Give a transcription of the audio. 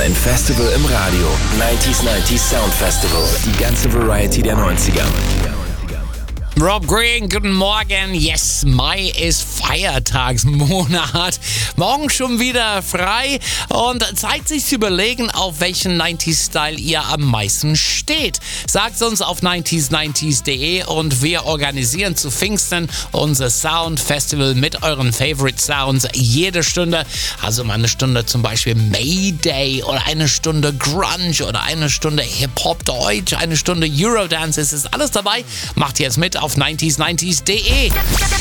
ein Festival im Radio. 90s Sound Festival. Die ganze Variety der 90er. Rob Green, guten Morgen. Yes, Mai ist Feiertagsmonat. Morgen schon wieder frei und Zeit, sich zu überlegen, auf welchen 90s-Style ihr am meisten steht. Sagt uns auf 90s90s.de und wir organisieren zu Pfingsten unser Sound Festival mit euren Favorite Sounds jede Stunde. Also mal eine Stunde zum Beispiel Mayday oder eine Stunde Grunge oder eine Stunde Hip-Hop Deutsch, eine Stunde Eurodance. Es ist alles dabei. Macht jetzt mit auf 90s90s.de.